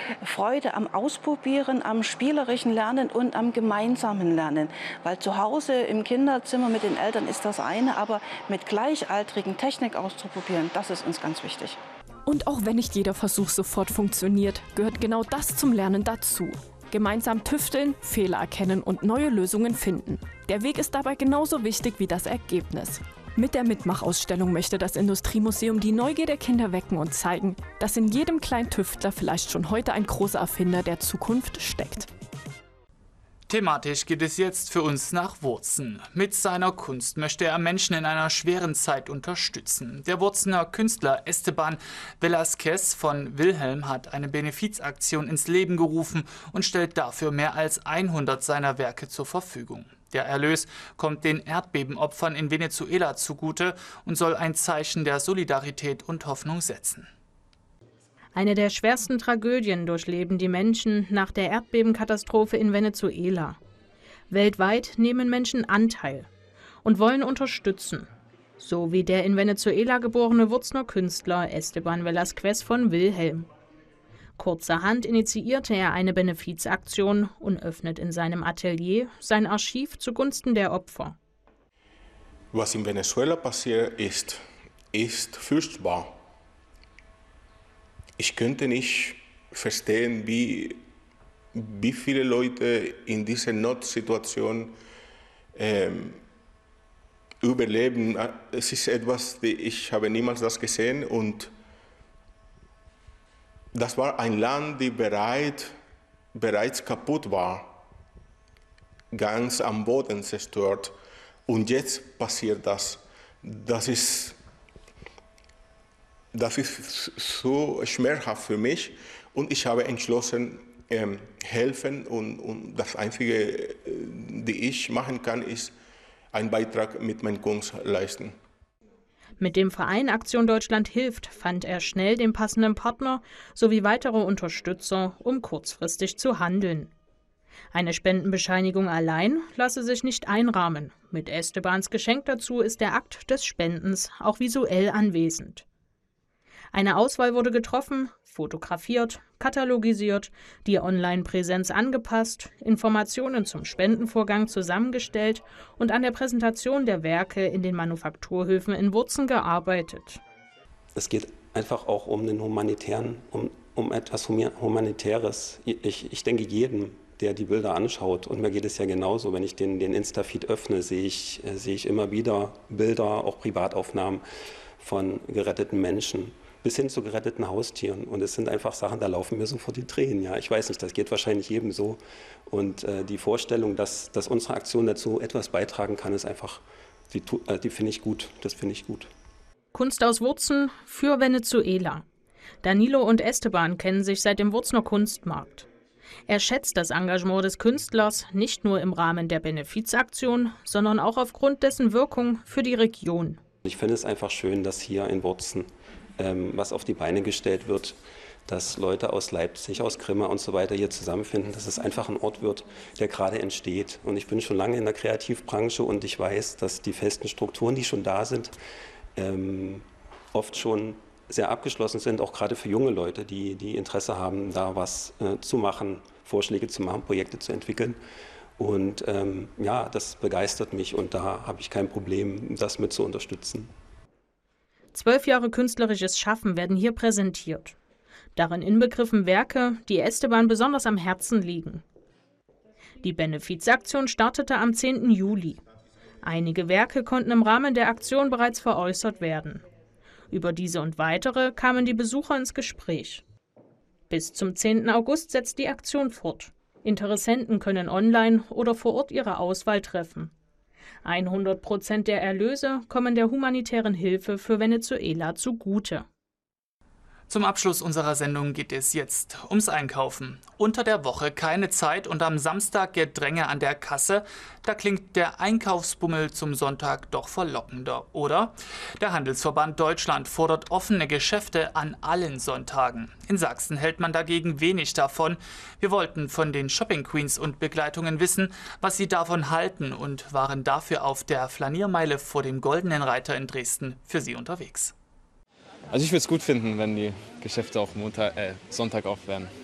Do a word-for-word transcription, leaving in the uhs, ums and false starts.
Freude am Ausprobieren, am spielerischen Lernen und am gemeinsamen Lernen. Weil zu Hause im Kinderzimmer mit den Eltern ist das eine, aber mit Gleichaltrigen Technik auszuprobieren, das ist uns ganz wichtig. Und auch wenn nicht jeder Versuch sofort funktioniert, gehört genau das zum Lernen dazu. Gemeinsam tüfteln, Fehler erkennen und neue Lösungen finden. Der Weg ist dabei genauso wichtig wie das Ergebnis. Mit der Mitmachausstellung möchte das Industriemuseum die Neugier der Kinder wecken und zeigen, dass in jedem kleinen Tüftler vielleicht schon heute ein großer Erfinder der Zukunft steckt. Thematisch geht es jetzt für uns nach Wurzen. Mit seiner Kunst möchte er Menschen in einer schweren Zeit unterstützen. Der Wurzener Künstler Esteban Velázquez von Wilhelm hat eine Benefizaktion ins Leben gerufen und stellt dafür mehr als hundert seiner Werke zur Verfügung. Der Erlös kommt den Erdbebenopfern in Venezuela zugute und soll ein Zeichen der Solidarität und Hoffnung setzen. Eine der schwersten Tragödien durchleben die Menschen nach der Erdbebenkatastrophe in Venezuela. Weltweit nehmen Menschen Anteil und wollen unterstützen. So wie der in Venezuela geborene Wurzener Künstler Esteban Velázquez von Wilhelm. Kurzerhand initiierte er eine Benefizaktion und öffnet in seinem Atelier sein Archiv zugunsten der Opfer. Was in Venezuela passiert ist, ist furchtbar. Ich könnte nicht verstehen, wie, wie viele Leute in dieser Notsituation ähm, überleben. Es ist etwas, ich habe niemals das gesehen, und das war ein Land, das bereit, bereits kaputt war, ganz am Boden zerstört, und jetzt passiert das. Das ist Das ist so schmerzhaft für mich, und ich habe entschlossen, ähm, helfen, und, und das Einzige, die ich machen kann, ist einen Beitrag mit meiner Kunst leisten. Mit dem Verein Aktion Deutschland hilft fand er schnell den passenden Partner sowie weitere Unterstützer, um kurzfristig zu handeln. Eine Spendenbescheinigung allein lasse sich nicht einrahmen. Mit Estebans Geschenk dazu ist der Akt des Spendens auch visuell anwesend. Eine Auswahl wurde getroffen, fotografiert, katalogisiert, die Online-Präsenz angepasst, Informationen zum Spendenvorgang zusammengestellt und an der Präsentation der Werke in den Manufakturhöfen in Wurzen gearbeitet. Es geht einfach auch um den humanitären, um, um etwas Humanitäres. Ich, ich denke, jedem, der die Bilder anschaut, und mir geht es ja genauso, wenn ich den, den Insta-Feed öffne, sehe ich, sehe ich immer wieder Bilder, auch Privataufnahmen von geretteten Menschen, bis hin zu geretteten Haustieren. Und es sind einfach Sachen, da laufen mir sofort die Tränen. Ja, ich weiß nicht, das geht wahrscheinlich jedem so. Und äh, die Vorstellung, dass, dass unsere Aktion dazu etwas beitragen kann, ist einfach, die, äh, die finde ich gut. Das finde ich gut. Kunst aus Wurzen für Venezuela. Danilo und Esteban kennen sich seit dem Wurzener Kunstmarkt. Er schätzt das Engagement des Künstlers nicht nur im Rahmen der Benefizaktion, sondern auch aufgrund dessen Wirkung für die Region. Ich finde es einfach schön, dass hier in Wurzen ähm, was auf die Beine gestellt wird, dass Leute aus Leipzig, aus Grimma und so weiter hier zusammenfinden, dass es einfach ein Ort wird, der gerade entsteht. Und ich bin schon lange in der Kreativbranche, und ich weiß, dass die festen Strukturen, die schon da sind, ähm, oft schon sehr abgeschlossen sind, auch gerade für junge Leute, die, die Interesse haben, da was äh, zu machen, Vorschläge zu machen, Projekte zu entwickeln. Und ähm, ja, das begeistert mich, und da habe ich kein Problem, das mit zu unterstützen. Zwölf Jahre künstlerisches Schaffen werden hier präsentiert. Darin inbegriffen Werke, die Esteban besonders am Herzen liegen. Die Benefizaktion startete am zehnten Juli. Einige Werke konnten im Rahmen der Aktion bereits veräußert werden. Über diese und weitere kamen die Besucher ins Gespräch. Bis zum zehnten August setzt die Aktion fort. Interessenten können online oder vor Ort ihre Auswahl treffen. hundert Prozent der Erlöse kommen der humanitären Hilfe für Venezuela zugute. Zum Abschluss unserer Sendung geht es jetzt ums Einkaufen. Unter der Woche keine Zeit und am Samstag Gedränge an der Kasse. Da klingt der Einkaufsbummel zum Sonntag doch verlockender, oder? Der Handelsverband Deutschland fordert offene Geschäfte an allen Sonntagen. In Sachsen hält man dagegen wenig davon. Wir wollten von den Shopping Queens und Begleitungen wissen, was sie davon halten, und waren dafür auf der Flaniermeile vor dem Goldenen Reiter in Dresden für sie unterwegs. Also ich würde es gut finden, wenn die Geschäfte auch Montag, äh, Sonntag auf wären.